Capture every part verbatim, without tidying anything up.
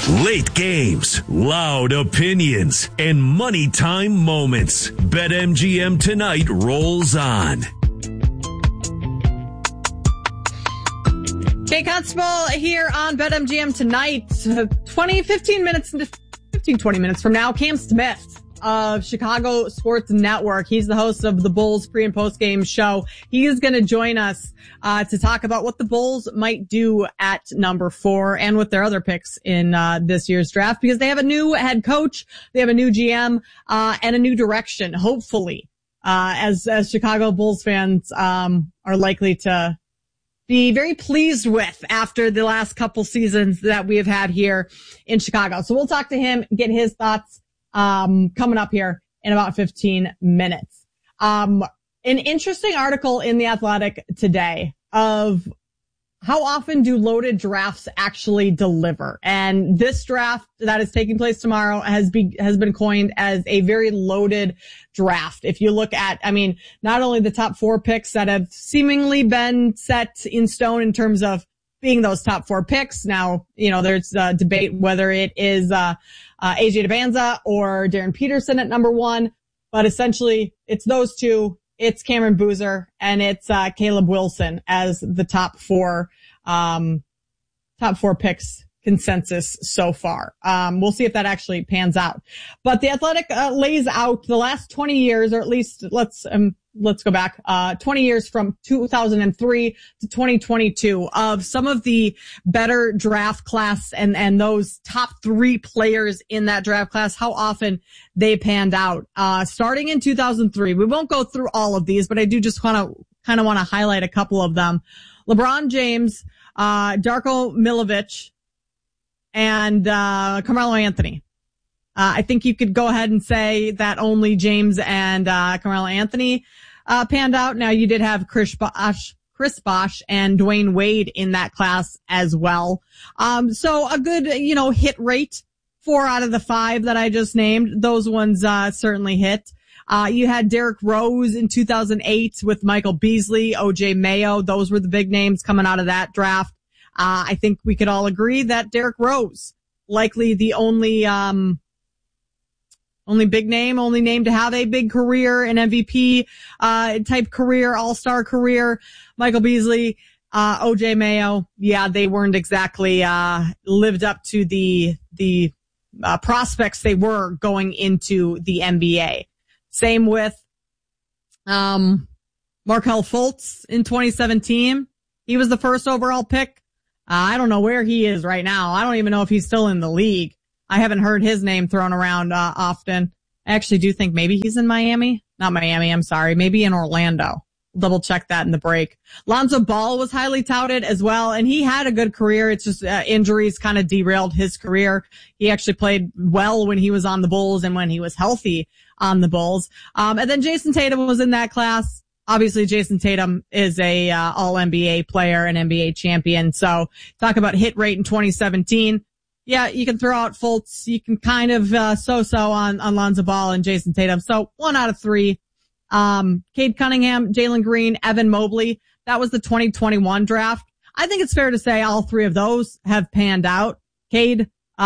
Late games, loud opinions, and money time moments. BetMGM Tonight rolls on. Kate Constable here on BetMGM Tonight. twenty, fifteen minutes, fifteen, twenty minutes from now, Cam Smith of Chicago Sports Network. He's the host of the Bulls pre and post game show. He is going to join us uh to talk about what the Bulls might do at number four and with their other picks in uh this year's draft, because they have a new head coach, they have a new G M, uh and a new direction, hopefully, uh as as Chicago Bulls fans um are likely to be very pleased with after the last couple seasons that we have had here in Chicago. So we'll talk to him, get his thoughts um coming up here in about fifteen minutes. Um an interesting article in The Athletic today of how often do loaded drafts actually deliver. And this draft that is taking place tomorrow has be has been coined as a very loaded draft. If you look at, I mean, not only the top four picks that have seemingly been set in stone in terms of being those top four picks. Now, you know, there's a debate whether it is uh, uh A J Debanza or Darren Peterson at number one, but essentially it's those two. It's Cameron Boozer and it's uh Caleb Wilson as the top four um top four picks consensus so far. Um we'll see if that actually pans out. But The Athletic uh, lays out the last twenty years, or at least let's um let's go back uh twenty years from two thousand three to twenty twenty-two of some of the better draft class and and those top three players in that draft class, how often they panned out. Uh starting in two thousand three, we won't go through all of these, but I do just want to kind of want to highlight a couple of them. LeBron James, uh Darko Milicic, and uh Carmelo Anthony. Uh, I think you could go ahead and say that only James and uh Carmelo Anthony uh panned out. Now, you did have Chris Bosh, Chris Bosh and Dwayne Wade in that class as well. Um so a good, you know, hit rate. Four out of the five that I just named, those ones uh certainly hit. Uh you had Derrick Rose in two thousand eight with Michael Beasley, O J Mayo. Those were the big names coming out of that draft. Uh I think we could all agree that Derrick Rose, likely the only um Only big name, only name to have a big career, an M V P, uh, type career, all-star career. Michael Beasley, uh, O J Mayo. Yeah, they weren't exactly, uh, lived up to the, the, uh, prospects they were going into the N B A. Same with, um, Markelle Fultz in twenty seventeen. He was the first overall pick. Uh, I don't know where he is right now. I don't even know if he's still in the league. I haven't heard his name thrown around uh, often. I actually do think maybe he's in Miami. Not Miami, I'm sorry. Maybe in Orlando. Double check that in the break. Lonzo Ball was highly touted as well, and he had a good career. It's just uh, injuries kind of derailed his career. He actually played well when he was on the Bulls and when he was healthy on the Bulls. Um, and then Jason Tatum was in that class. Obviously, Jason Tatum is a uh, all N B A player, an N B A champion. So talk about hit rate in twenty seventeen. Yeah, you can throw out Fultz. You can kind of uh, so-so on, on Lonzo Ball and Jason Tatum. So one out of three. Um, Cade Cunningham, Jalen Green, Evan Mobley. That was the twenty twenty-one draft. I think it's fair to say all three of those have panned out. Cade, uh,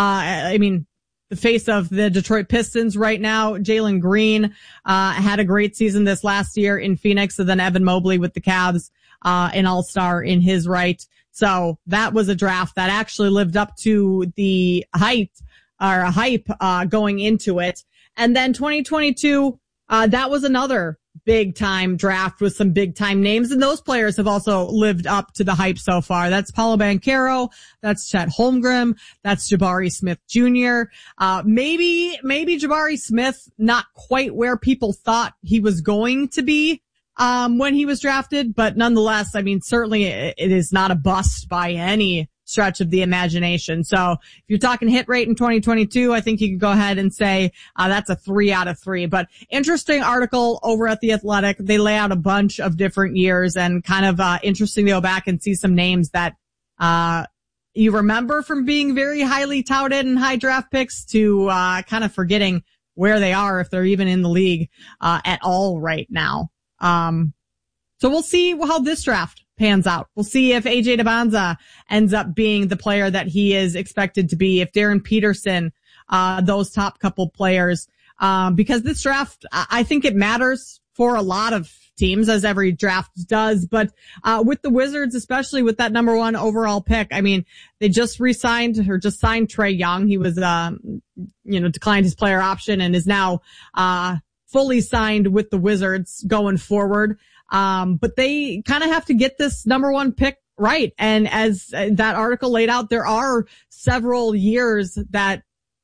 I mean, the face of the Detroit Pistons right now. Jalen Green uh, had a great season this last year in Phoenix. And then Evan Mobley with the Cavs, uh, an all-star in his right. So that was a draft that actually lived up to the height or hype uh going into it. And then twenty twenty-two, uh that was another big time draft with some big time names, and those players have also lived up to the hype so far. That's Paolo Banchero, that's Chet Holmgren, that's Jabari Smith Junior Uh maybe maybe Jabari Smith not quite where people thought he was going to be um when he was drafted, but nonetheless, I mean, certainly it, it is not a bust by any stretch of the imagination. So if you're talking hit rate in twenty twenty-two, I think you can go ahead and say uh that's a three out of three. But interesting article over at The Athletic. They lay out a bunch of different years, and kind of uh interesting to go back and see some names that uh you remember from being very highly touted and high draft picks to uh kind of forgetting where they are, if they're even in the league uh at all right now. Um, so we'll see how this draft pans out. We'll see if A J Dybantsa ends up being the player that he is expected to be, if Darren Peterson, uh, those top couple players, um, because this draft, I think it matters for a lot of teams, as every draft does. But, uh, with the Wizards, especially with that number one overall pick, I mean, they just re-signed or just signed Trae Young. He was, um, you know, declined his player option and is now, uh, fully signed with the Wizards going forward. Um, but they kind of have to get this number one pick right. And as that article laid out, there are several years that,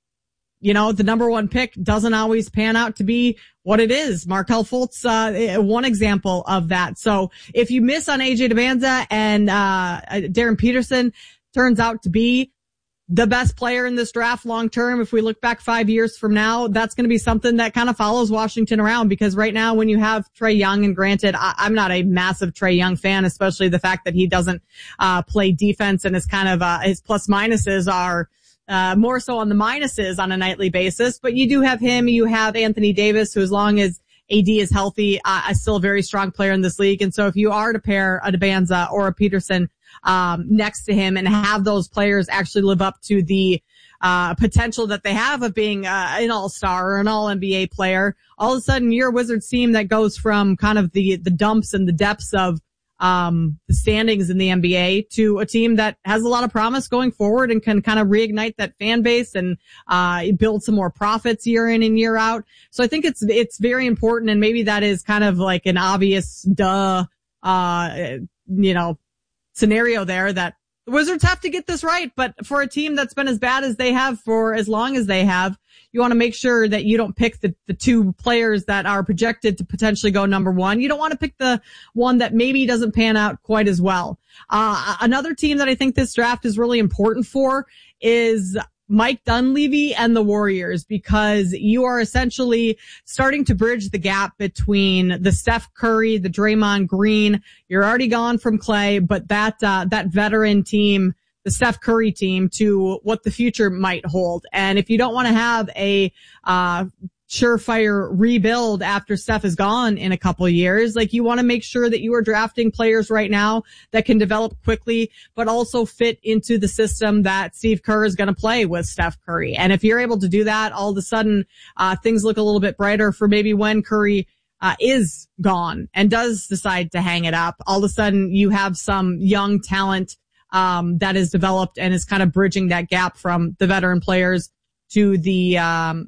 you know, the number one pick doesn't always pan out to be what it is. Markelle Fultz, uh, one example of that. So if you miss on A J Dybantsa and, uh, Darren Peterson turns out to be the best player in this draft long term, if we look back five years from now, that's going to be something that kind of follows Washington around, because right now when you have Trae Young, and granted, I, I'm not a massive Trae Young fan, especially the fact that he doesn't, uh, play defense, and his kind of, uh, his plus minuses are, uh, more so on the minuses on a nightly basis. But you do have him, you have Anthony Davis, who as long as A D is healthy, uh, is still a very strong player in this league. And so if you are to pair a Dybantsa or a Peterson, um, next to him and have those players actually live up to the, uh, potential that they have of being, uh, an all-star or an all N B A player, all of a sudden you're a Wizards team that goes from kind of the, the dumps and the depths of, um, the standings in the N B A to a team that has a lot of promise going forward and can kind of reignite that fan base and, uh, build some more profits year in and year out. So I think it's, it's very important. And maybe that is kind of like an obvious duh, uh, you know, scenario there, that the Wizards have to get this right. But for a team that's been as bad as they have for as long as they have, you want to make sure that you don't pick the, the two players that are projected to potentially go number one. You don't want to pick the one that maybe doesn't pan out quite as well. Uh, another team that I think this draft is really important for is Mike Dunleavy and the Warriors, because you are essentially starting to bridge the gap between the Steph Curry, the Draymond Green. You're already gone from Clay, but that, uh, that veteran team, the Steph Curry team, to what the future might hold. And if you don't want to have a, uh, surefire rebuild after Steph is gone in a couple of years, like, you want to make sure that you are drafting players right now that can develop quickly, but also fit into the system that Steve Kerr is going to play with Steph Curry. And if you're able to do that, all of a sudden, uh, things look a little bit brighter for maybe when Curry, uh, is gone and does decide to hang it up. All of a sudden you have some young talent, um, that is developed and is kind of bridging that gap from the veteran players to the, um,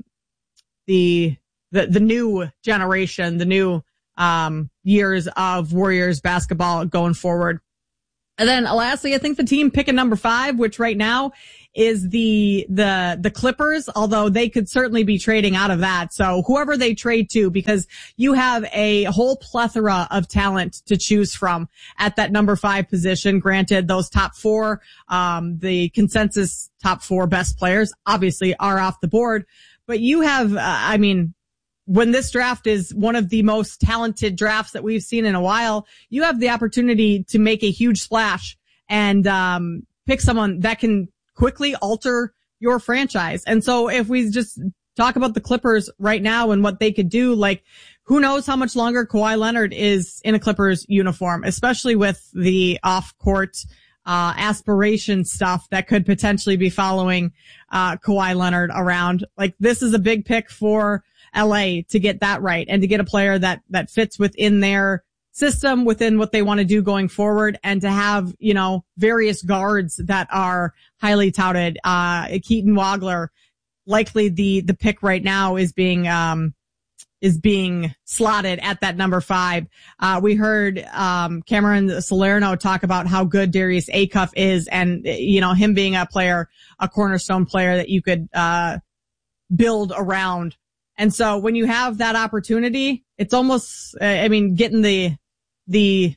the, the, the new generation, the new, um, years of Warriors basketball going forward. And then lastly, I think the team picking number five, which right now is the, the, the Clippers, although they could certainly be trading out of that. So whoever they trade to, because you have a whole plethora of talent to choose from at that number five position. Granted, those top four, um, the consensus top four best players obviously are off the board. But you have, uh, I mean, when this draft is one of the most talented drafts that we've seen in a while, you have the opportunity to make a huge splash and, um, pick someone that can quickly alter your franchise. And so if we just talk about the Clippers right now and what they could do, like, who knows how much longer Kawhi Leonard is in a Clippers uniform, especially with the off-court uh aspiration stuff that could potentially be following uh Kawhi Leonard around. Like, this is a big pick for L A to get that right and to get a player that that fits within their system, within what they want to do going forward, and to have, you know, various guards that are highly touted. Uh Keaton Wagler, likely the the pick right now, is being um is being slotted at that number five. Uh, we heard, um, Cameron Salerno talk about how good Darius Acuff is, and, you know, him being a player, a cornerstone player that you could, uh, build around. And so when you have that opportunity, it's almost, I mean, getting the, the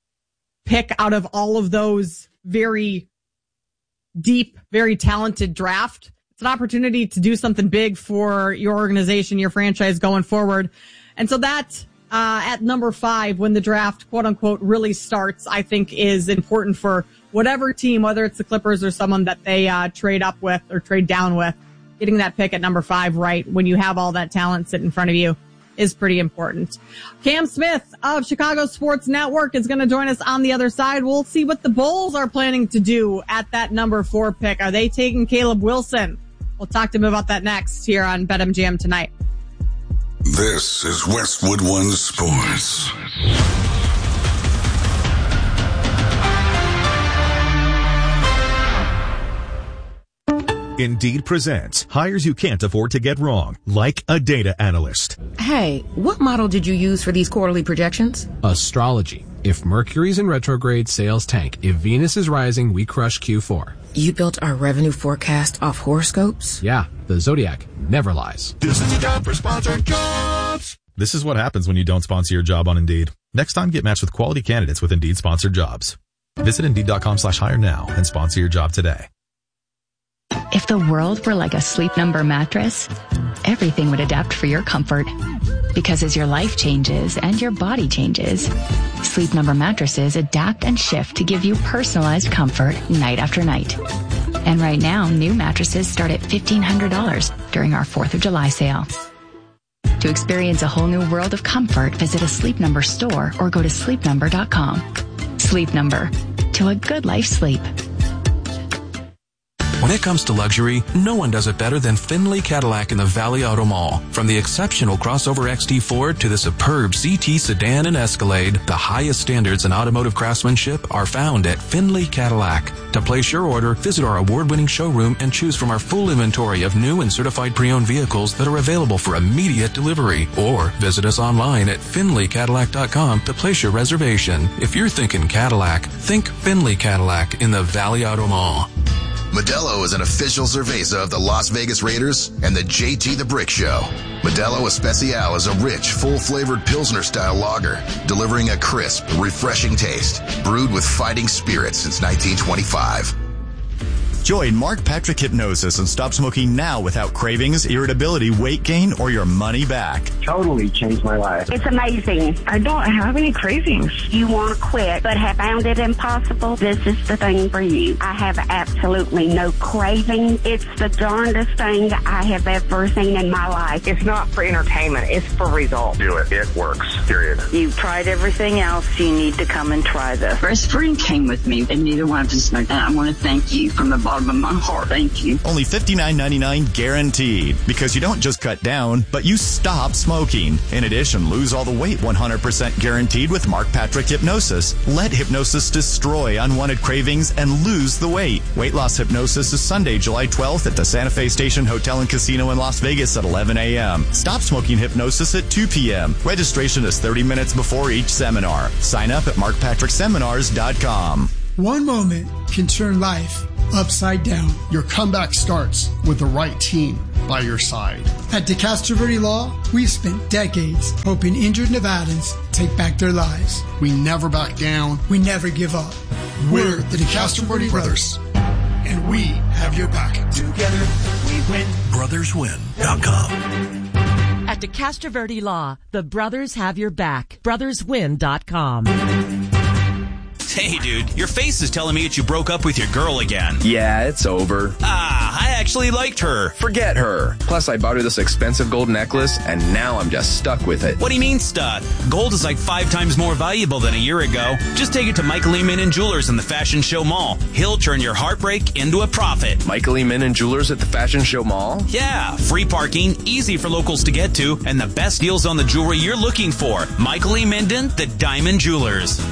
pick out of all of those very deep, very talented draft. It's an opportunity to do something big for your organization, your franchise going forward. And so that, uh, at number five, when the draft, quote unquote, really starts, I think is important for whatever team, whether it's the Clippers or someone that they, uh, trade up with or trade down with, getting that pick at number five right when you have all that talent sit in front of you is pretty important. Cam Smith of Chicago Sports Network is going to join us on the other side. We'll see what the Bulls are planning to do at that number four pick. Are they taking Caleb Wilson? We'll talk to him about that next here on BetMGM Tonight. This is Westwood One Sports. Indeed presents hires you can't afford to get wrong, like a data analyst. Hey, what model did you use for these quarterly projections? Astrology. If Mercury's in retrograde, sales tank. If Venus is rising, we crush Q four. You built our revenue forecast off horoscopes? Yeah, the Zodiac never lies. This is the time for sponsored jobs. This is what happens when you don't sponsor your job on Indeed. Next time, get matched with quality candidates with Indeed sponsored jobs. Visit Indeed.com slash hire now and sponsor your job today. If the world were like a Sleep Number mattress, everything would adapt for your comfort. Because as your life changes and your body changes, Sleep Number mattresses adapt and shift to give you personalized comfort night after night. And right now, new mattresses start at fifteen hundred dollars during our fourth of July sale. To experience a whole new world of comfort, visit a Sleep Number store or go to sleep number dot com. Sleep Number. To a good life sleep. When it comes to luxury, no one does it better than Findlay Cadillac in the Valley Auto Mall. From the exceptional crossover X T Ford to the superb C T sedan and Escalade, the highest standards in automotive craftsmanship are found at Findlay Cadillac. To place your order, visit our award-winning showroom and choose from our full inventory of new and certified pre-owned vehicles that are available for immediate delivery. Or visit us online at Findlay Cadillac dot com to place your reservation. If you're thinking Cadillac, think Findlay Cadillac in the Valley Auto Mall. Modelo is an official cerveza of the Las Vegas Raiders and the J T the Brick Show. Modelo Especial is a rich, full-flavored Pilsner-style lager, delivering a crisp, refreshing taste, brewed with fighting spirit since nineteen twenty-five. Join Mark Patrick Hypnosis and stop smoking now without cravings, irritability, weight gain, or your money back. Totally changed my life. It's amazing. I don't have any cravings. You want to quit, but have found it impossible? This is the thing for you. I have absolutely no craving. It's the darndest thing I have ever seen in my life. It's not for entertainment. It's for results. Do it. It works. Period. You've tried everything else. You need to come and try this. First spring came with me, and neither one of us smoked. And I want to thank you from the bottom of my heart. Thank you. Only fifty-nine ninety-nine guaranteed. Because you don't just cut down, but you stop smoking. In addition, lose all the weight one hundred percent guaranteed with Mark Patrick Hypnosis. Let hypnosis destroy unwanted cravings and lose the weight. Weight Loss Hypnosis is Sunday, July twelfth at the Santa Fe Station Hotel and Casino in Las Vegas at eleven a.m. Stop smoking hypnosis at two p.m. Registration is thirty minutes before each seminar. Sign up at mark patrick seminars dot com. One moment can turn life upside down. Your comeback starts with the right team by your side. At DeCastroverde Law, we've spent decades helping injured Nevadans take back their lives. We never back down. We never give up. We're the DeCastroverde Brothers, and we have your back. Together, we win. brothers win dot com. At DeCastroverde Law, the brothers have your back. brothers win dot com. Hey, dude, your face is telling me that you broke up with your girl again. Yeah, it's over. Ah, I actually liked her. Forget her. Plus, I bought her this expensive gold necklace, and now I'm just stuck with it. What do you mean stuck? Gold is like five times more valuable than a year ago. Just take it to Michael E. Min and Jewelers in the Fashion Show Mall. He'll turn your heartbreak into a profit. Michael E. Min and Jewelers at the Fashion Show Mall? Yeah, free parking, easy for locals to get to, and the best deals on the jewelry you're looking for. Michael E. Minden, the Diamond Jewelers.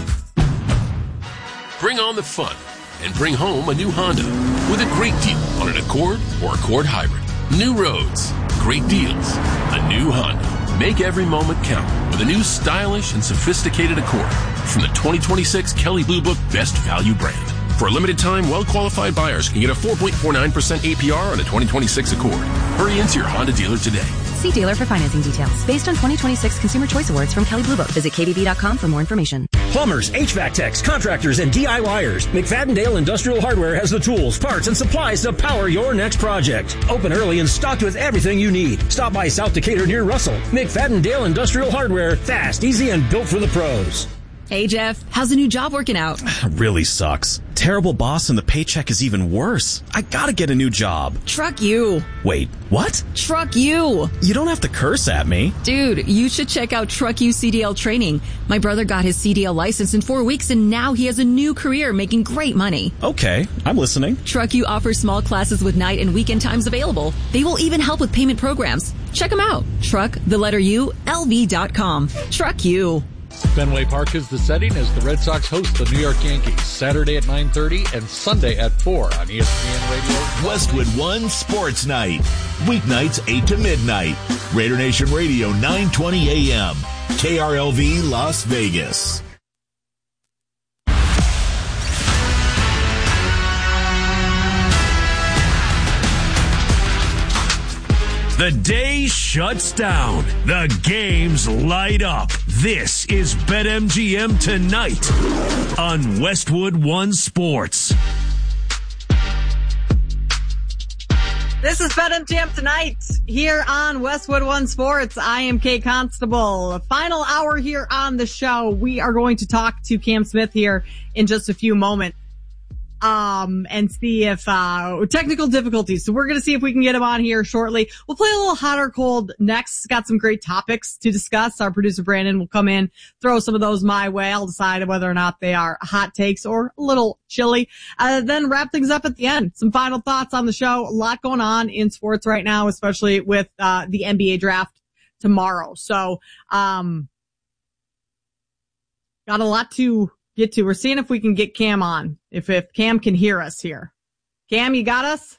Bring on the fun and bring home a new Honda with a great deal on an Accord or Accord Hybrid. New roads, great deals, a new Honda. Make every moment count with a new stylish and sophisticated Accord from the twenty twenty-six Kelley Blue Book Best Value brand. For a limited time, well-qualified buyers can get a four point four nine percent A P R on a twenty twenty-six Accord. Hurry into your Honda dealer today. See dealer for financing details. Based on twenty twenty-six Consumer Choice Awards from Kelley Blue Book. Visit K B V dot com for more information. Plumbers, H V A C techs, contractors, and DIYers. McFadden-Dale Industrial Hardware has the tools, parts, and supplies to power your next project. Open early and stocked with everything you need. Stop by South Decatur near Russell. McFadden-Dale Industrial Hardware. Fast, easy, and built for the pros. Hey, Jeff. How's the new job working out? Really sucks. Terrible boss and the paycheck is even worse. I gotta get a new job. Truck you. Wait, what? Truck you. You don't have to curse at me. Dude, you should check out Truck You C D L training. My brother got his C D L license in four weeks and now he has a new career making great money. Okay, I'm listening. Truck You offers small classes with night and weekend times available. They will even help with payment programs. Check them out. Truck, the letter U, L V dot com. Truck You. Fenway Park is the setting as the Red Sox host the New York Yankees Saturday at nine thirty and Sunday at four on E S P N Radio. Westwood One Sports Night. Weeknights eight to midnight. Raider Nation Radio nine twenty A M. K R L V Las Vegas. The day shuts down. The games light up. This is BetMGM Tonight on Westwood One Sports. This is BetMGM Tonight here on Westwood One Sports. I am Kay Constable. Final hour here on the show. We are going to talk to Cam Smith here in just a few moments. Um, and see if, uh, technical difficulties. So we're going to see if we can get him on here shortly. We'll play a little hot or cold next. Got some great topics to discuss. Our producer Brandon will come in, throw some of those my way. I'll decide whether or not they are hot takes or a little chilly. Uh, then wrap things up at the end. Some final thoughts on the show. A lot going on in sports right now, especially with, uh, the N B A draft tomorrow. So, um, got a lot to get to. We're seeing if we can get Cam on. If, if Cam can hear us here. Cam, you got us?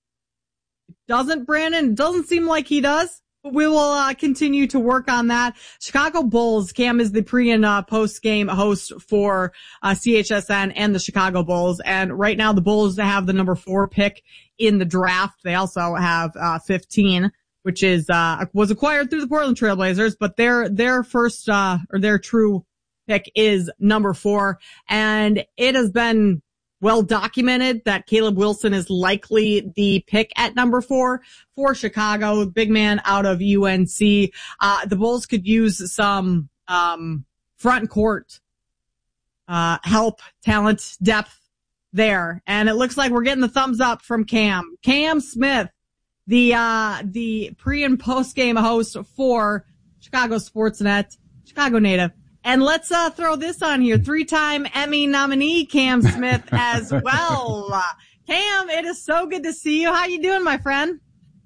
Doesn't Brandon? It doesn't seem like he does, but we will, uh, continue to work on that. Chicago Bulls. Cam is the pre and, uh, post game host for, uh, C H S N and the Chicago Bulls. And right now the Bulls have the number four pick in the draft. They also have, uh, fifteen, which is, uh, was acquired through the Portland Trailblazers, but their, their first, uh, or their true pick is number four. And it has been well documented that Caleb Wilson is likely the pick at number four for Chicago, big man out of U N C. Uh, the Bulls could use some, um, front court, uh, help, talent, depth there. And it looks like we're getting the thumbs up from Cam. Cam Smith, the, uh, the pre and post game host for Chicago Sportsnet, Chicago native. And let's uh throw this on here. Three-time Emmy nominee Cam Smith as well. Uh, Cam, it is so good to see you. How you doing, my friend?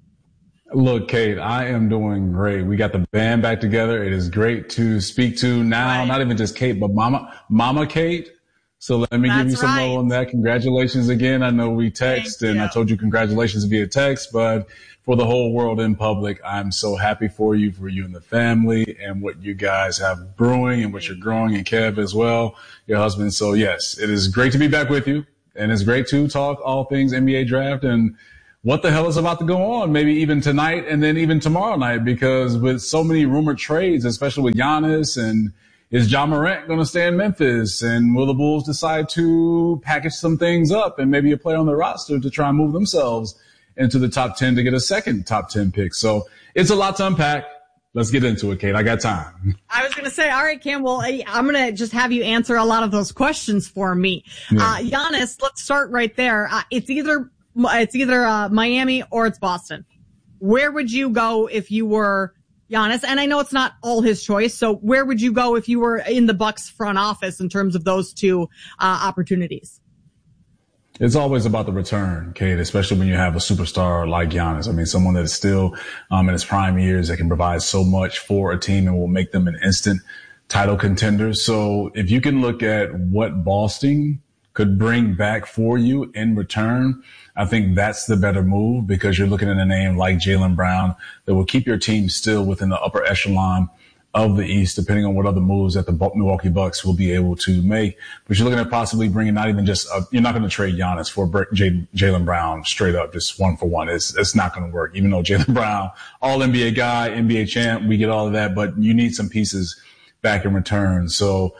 Look, Kate, I am doing great. We got the band back together. It is great to speak to now, right. Not even just Kate, but Mama, Mama Kate. So let me That's give you some right. love on that. Congratulations again. I know we text Thank and you. I told you congratulations via text, but for the whole world in public, I'm so happy for you, for you and the family and what you guys have brewing and what you're growing, and Kev as well, your husband. So yes, it is great to be back with you, and it's great to talk all things N B A draft and what the hell is about to go on, maybe even tonight and then even tomorrow night, because with so many rumored trades, especially with Giannis, and is Ja Morant going to stay in Memphis, and will the Bulls decide to package some things up and maybe a player on the roster to try and move themselves into the top ten to get a second top ten pick? So it's a lot to unpack. Let's get into it, Kate. I got time. I was going to say, all right, Cam, well, I'm going to just have you answer a lot of those questions for me. Yeah. Uh, Giannis, let's start right there. Uh, it's either, it's either, uh, Miami or it's Boston. Where would you go if you were Giannis? And I know it's not all his choice. So where would you go if you were in the Bucks front office in terms of those two, uh, opportunities? It's always about the return, Kate, especially when you have a superstar like Giannis. I mean, someone that is still um, in his prime years that can provide so much for a team and will make them an instant title contender. So if you can look at what Boston could bring back for you in return, I think that's the better move, because you're looking at a name like Jaylen Brown that will keep your team still within the upper echelon of the East, depending on what other moves that the Milwaukee Bucks will be able to make. But you're looking at possibly bringing not even just a, you're not going to trade Giannis for Jaylen Brown straight up, just one for one. It's, it's not going to work. Even though Jaylen Brown, all N B A guy, N B A champ, we get all of that, but you need some pieces back in return. So,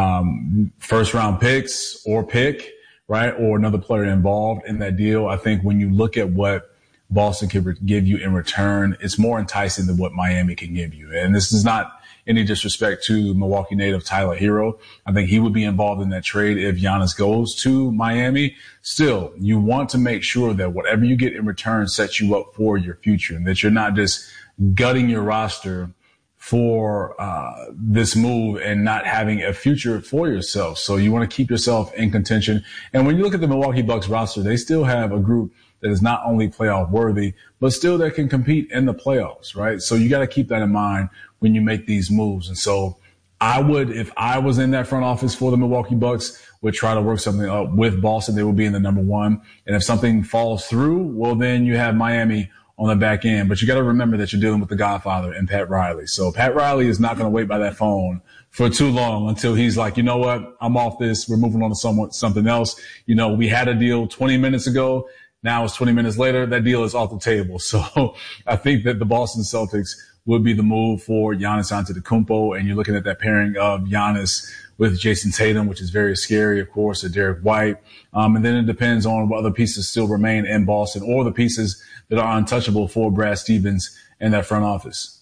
um, first round picks or pick, right? Or another player involved in that deal. I think when you look at what Boston can give you in return, it's more enticing than what Miami can give you. And this is not any disrespect to Milwaukee native Tyler Hero. I think he would be involved in that trade if Giannis goes to Miami. Still, you want to make sure that whatever you get in return sets you up for your future and that you're not just gutting your roster for uh this move and not having a future for yourself. So you want to keep yourself in contention. And when you look at the Milwaukee Bucks roster, they still have a group that is not only playoff worthy, but still that can compete in the playoffs, right? So you got to keep that in mind when you make these moves. And so I would, if I was in that front office for the Milwaukee Bucks, would try to work something up with Boston. They will be in the number one. And if something falls through, well, then you have Miami on the back end. But you got to remember that you're dealing with the Godfather and Pat Riley. So Pat Riley is not going to wait by that phone for too long until he's like, you know what, I'm off this. We're moving on to somewhat, something else. You know, we had a deal twenty minutes ago. Now it's twenty minutes later. That deal is off the table. So I think that the Boston Celtics would be the move for Giannis Antetokounmpo. And you're looking at that pairing of Giannis with Jason Tatum, which is very scary, of course, and Derek White. Um, and then it depends on what other pieces still remain in Boston or the pieces that are untouchable for Brad Stevens and that front office.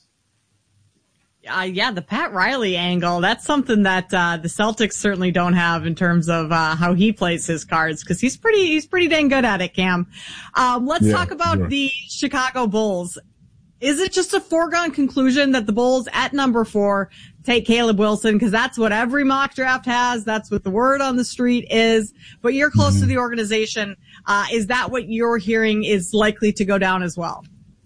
Uh, yeah, the Pat Riley angle, that's something that uh the Celtics certainly don't have in terms of uh how he plays his cards, because he's pretty he's pretty dang good at it, Cam. Um, let's yeah, talk about yeah. the Chicago Bulls. Is it just a foregone conclusion that the Bulls at number four take Caleb Wilson? Because that's what every mock draft has. That's what the word on the street is. But you're close mm-hmm. to the organization. Uh, is that what you're hearing is likely to go down as well?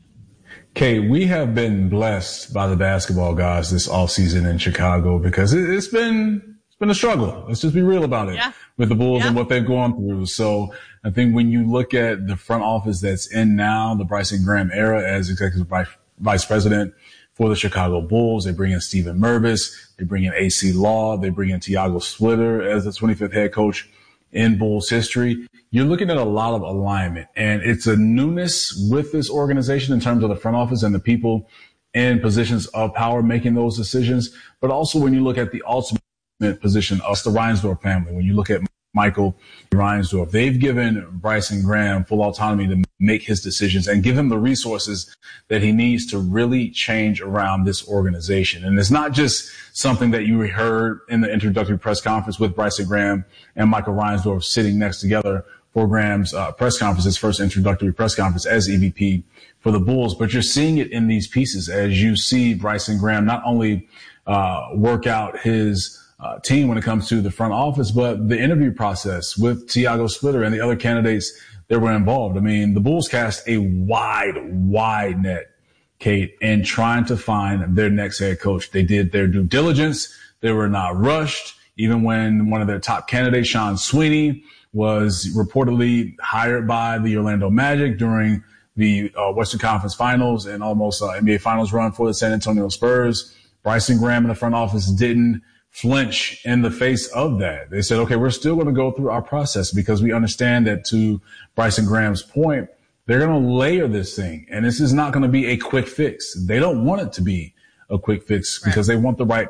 Okay, we have been blessed by the basketball guys this offseason in Chicago because it, it's been it's been a struggle. Let's just be real about it yeah. with the Bulls yeah. and what they've gone through. So I think when you look at the front office that's in now, the Bryson Graham era as executive vice president for the Chicago Bulls, they bring in Steven Mervis, they bring in A C Law, they bring in Tiago Splitter as the twenty-fifth head coach in Bulls history. You're looking at a lot of alignment, and it's a newness with this organization in terms of the front office and the people in positions of power making those decisions. But also when you look at the ultimate position of the Reinsdorf family, when you look at Michael Reinsdorf, they've given Bryson Graham full autonomy to make his decisions and give him the resources that he needs to really change around this organization. And it's not just something that you heard in the introductory press conference with Bryson Graham and Michael Reinsdorf sitting next together for Graham's uh, press conference, his first introductory press conference as E V P for the Bulls. But you're seeing it in these pieces as you see Bryson Graham not only uh work out his Uh, team when it comes to the front office, but the interview process with Tiago Splitter and the other candidates that were involved. I mean, the Bulls cast a wide, wide net, Kate, in trying to find their next head coach. They did their due diligence. They were not rushed. Even when one of their top candidates, Sean Sweeney, was reportedly hired by the Orlando Magic during the uh, Western Conference Finals and almost uh, N B A Finals run for the San Antonio Spurs, Bryson Graham in the front office didn't flinch in the face of that. They said, okay, we're still going to go through our process because we understand that, to Bryson Graham's point, they're going to layer this thing. And this is not going to be a quick fix. They don't want it to be a quick fix because right. they want the right